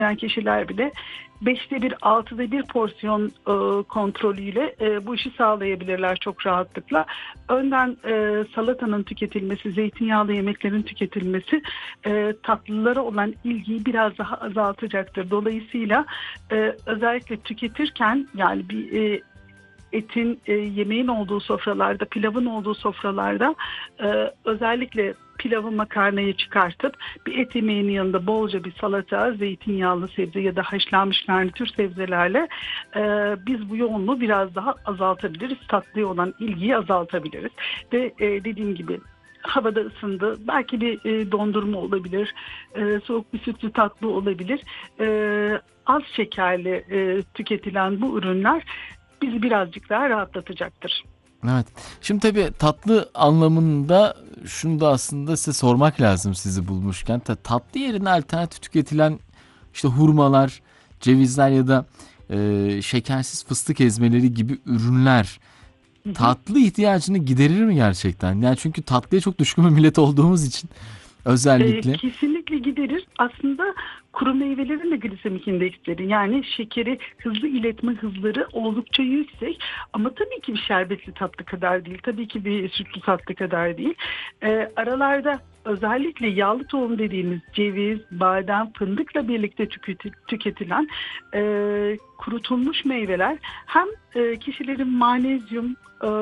kişiler bile 5'te 1, 6'da 1 porsiyon kontrolüyle bu işi sağlayabilirler çok rahatlıkla. Önden salatanın tüketilmesi, zeytinyağlı yemeklerin tüketilmesi tatlılara olan ilgiyi biraz daha azaltacaktır. Dolayısıyla özellikle tüketirken, yani bir etin, yemeğin olduğu sofralarda, pilavın olduğu sofralarda özellikle pilavı, makarnayı çıkartıp bir et yemeğinin yanında bolca bir salata, zeytinyağlı sebze ya da haşlanmış garnitür sebzelerle biz bu yoğunluğu biraz daha azaltabiliriz. Tatlıya olan ilgiyi azaltabiliriz. Ve dediğim gibi havada ısındı. Belki bir dondurma olabilir. Soğuk bir sütlü tatlı olabilir. Az şekerli tüketilen bu ürünler bizi birazcık daha rahatlatacaktır. Evet. Şimdi tabii tatlı anlamında şunu da aslında size sormak lazım sizi bulmuşken. Tatlı yerine alternatif tüketilen işte hurmalar, cevizler ya da şekersiz fıstık ezmeleri gibi ürünler Hı hı. tatlı ihtiyacını giderir mi gerçekten? Yani çünkü tatlıya çok düşkün bir millet olduğumuz için özellikle. Kesinlikle giderir. Aslında kuru meyvelerin de glisemik indeksleri, yani şekeri hızlı iletme hızları oldukça yüksek. Ama tabii ki bir şerbetli tatlı kadar değil. Tabii ki bir sütlü tatlı kadar değil. Aralarda özellikle yağlı tohum dediğimiz ceviz, badem, fındıkla birlikte tüketilen kurutulmuş meyveler hem kişilerin manezyum,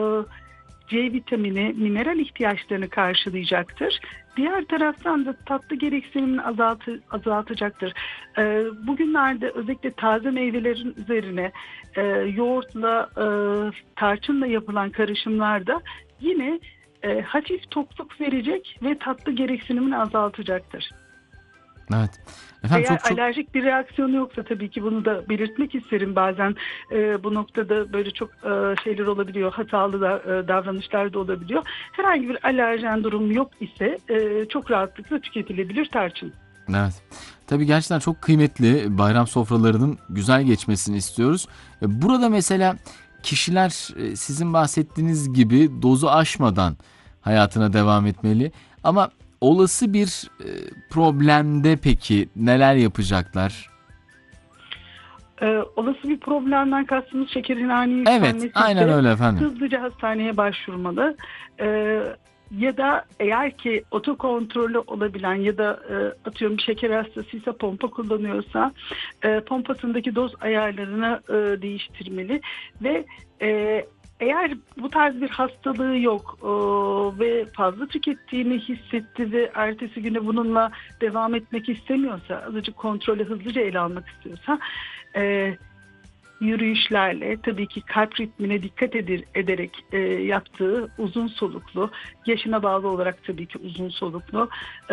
C vitamini, mineral ihtiyaçlarını karşılayacaktır. Diğer taraftan da tatlı gereksinimini azaltacaktır. Bugünlerde özellikle taze meyvelerin üzerine yoğurtla, tarçınla yapılan karışımlarda yine hafif tokluk verecek ve tatlı gereksinimini azaltacaktır. Evet. Efendim Eğer çok çok alerjik bir reaksiyonu yoksa tabii ki bunu da belirtmek isterim. Bazen bu noktada böyle çok şeyler olabiliyor, hatalı da davranışlar da olabiliyor. Herhangi bir alerjen durumu yok ise çok rahatlıkla tüketilebilir tarçın. evet. Tabii gerçekten çok kıymetli bayram sofralarının güzel geçmesini istiyoruz. Burada mesela kişiler sizin bahsettiğiniz gibi dozu aşmadan hayatına devam etmeli. Ama olası bir problemde peki neler yapacaklar? Olası bir problemden kastımız şekerin ani Evet, yükselmesi aynen ise öyle efendim. hızlıca hastaneye başvurmalı. Ya da eğer ki otokontrolü olabilen ya da atıyorum bir şeker hastasıysa, pompa kullanıyorsa pompasındaki doz ayarlarını değiştirmeli ve eğer bu tarz bir hastalığı yok ve fazla tükettiğini hissetti ve ertesi güne bununla devam etmek istemiyorsa, azıcık kontrolü hızlıca ele almak istiyorsa e, yürüyüşlerle, tabii ki kalp ritmine dikkat ederek yaptığı uzun soluklu, yaşına bağlı olarak tabii ki uzun soluklu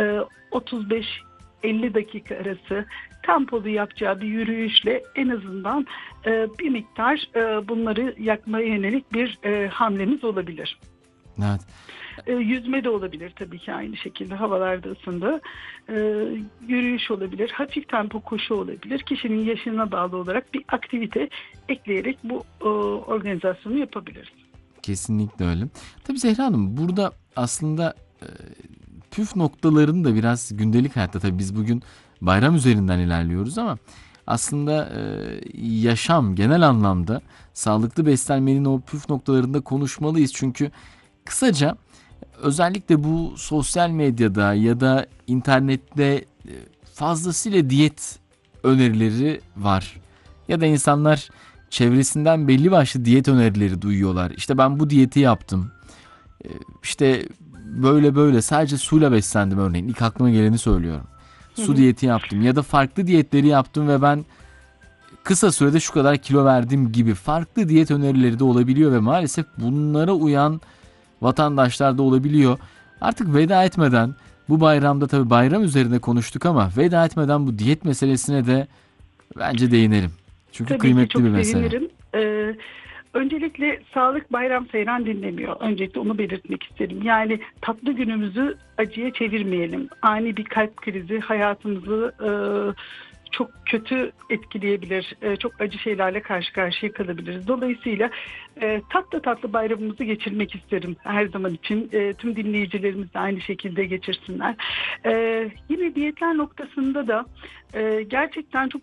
35-50 dakika arası tempolu yapacağı bir yürüyüşle en azından bir miktar bunları yakmaya yönelik bir hamlemiz olabilir. Evet. Yüzme de olabilir tabii ki, aynı şekilde havalarda ısındı. Yürüyüş olabilir, hafif tempo koşu olabilir. Kişinin yaşına bağlı olarak bir aktivite ekleyerek bu organizasyonu yapabiliriz. Kesinlikle öyle. Tabii Zehra Hanım burada aslında püf noktalarını da biraz gündelik hayatta tabii biz bugün bayram üzerinden ilerliyoruz ama aslında yaşam genel anlamda sağlıklı beslenmenin o püf noktalarında konuşmalıyız. Çünkü kısaca özellikle bu sosyal medyada ya da internette fazlasıyla diyet önerileri var. Ya da insanlar çevresinden belli başlı diyet önerileri duyuyorlar. İşte ben bu diyeti yaptım. İşte böyle böyle sadece suyla beslendim örneğin. İlk aklıma geleni söylüyorum. Hı Su hı. diyeti yaptım ya da farklı diyetleri yaptım ve ben kısa sürede şu kadar kilo verdim gibi farklı diyet önerileri de olabiliyor ve maalesef bunlara uyan vatandaşlar da olabiliyor. Artık veda etmeden bu bayramda tabii bayram üzerine konuştuk ama veda etmeden bu diyet meselesine de bence değinelim. Çünkü Tabii ki kıymetli çok bir mesele. sevinirim. Öncelikle sağlık bayram seyran dinlemiyor. Öncelikle onu belirtmek isterim. Yani tatlı günümüzü acıya çevirmeyelim. Ani bir kalp krizi hayatımızı çok kötü etkileyebilir. Çok acı şeylerle karşı karşıya kalabiliriz. Dolayısıyla tatlı tatlı bayramımızı geçirmek isterim her zaman için. Tüm dinleyicilerimiz de aynı şekilde geçirsinler. Yine diyetler noktasında da gerçekten çok